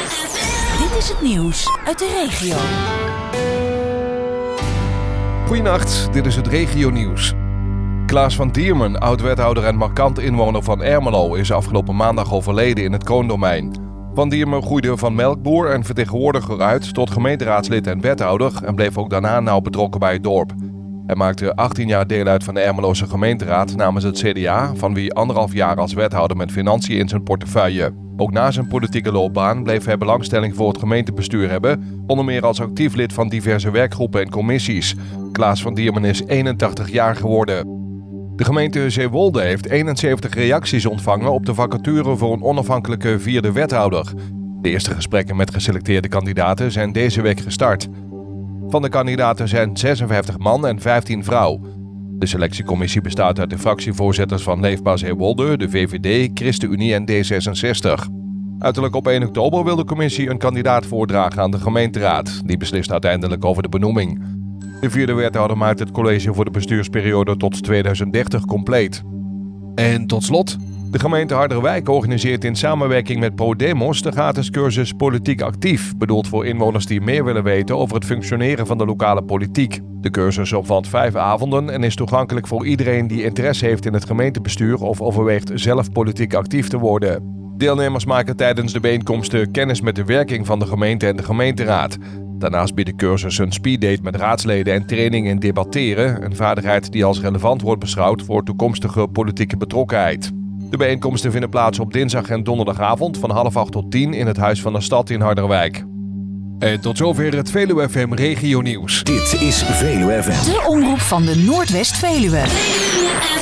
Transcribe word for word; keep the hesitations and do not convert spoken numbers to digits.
Dit is het nieuws uit de regio. Goedenacht, dit is het regionieuws. Klaas van Diermen, oud-wethouder en markant inwoner van Ermelo, is afgelopen maandag overleden in het kroondomein. Van Diermen groeide van melkboer en vertegenwoordiger uit tot gemeenteraadslid en wethouder en bleef ook daarna nauw betrokken bij het dorp. Hij maakte achttien jaar deel uit van de Ermeloze gemeenteraad namens het C D A, van wie anderhalf jaar als wethouder met financiën in zijn portefeuille. Ook na zijn politieke loopbaan bleef hij belangstelling voor het gemeentebestuur hebben, onder meer als actief lid van diverse werkgroepen en commissies. Klaas van Diermen is eenentachtig jaar geworden. De gemeente Zeewolde heeft eenenzeventig reacties ontvangen op de vacature voor een onafhankelijke vierde wethouder. De eerste gesprekken met geselecteerde kandidaten zijn deze week gestart. Van de kandidaten zijn zesenvijftig man en vijftien vrouw. De selectiecommissie bestaat uit de fractievoorzitters van Leefbaar Zeewolde, de V V D, ChristenUnie en D zesenzestig. Uiterlijk op één oktober wil de commissie een kandidaat voordragen aan de gemeenteraad. Die beslist uiteindelijk over de benoeming. De vierde wethouder maakt het college voor de bestuursperiode tot tweeduizend dertig compleet. En tot slot, de gemeente Harderwijk organiseert in samenwerking met ProDemos de gratis cursus Politiek Actief, bedoeld voor inwoners die meer willen weten over het functioneren van de lokale politiek. De cursus omvat vijf avonden en is toegankelijk voor iedereen die interesse heeft in het gemeentebestuur of overweegt zelf politiek actief te worden. Deelnemers maken tijdens de bijeenkomsten kennis met de werking van de gemeente en de gemeenteraad. Daarnaast biedt de cursus een speeddate met raadsleden en training in debatteren, een vaardigheid die als relevant wordt beschouwd voor toekomstige politieke betrokkenheid. De bijeenkomsten vinden plaats op dinsdag en donderdagavond van half acht tot tien in het Huis van de Stad in Harderwijk. En tot zover het Veluwe F M Regio Nieuws. Dit is Veluwe F M. De omroep van de Noordwest-Veluwe.